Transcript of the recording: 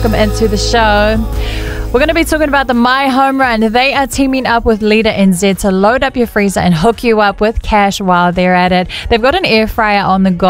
Welcome into the show. We're going to be talking about the My Home Run. They are teaming up with Leader NZ to load up your freezer and hook you up with cash while they're at it. They've got an air fryer on the go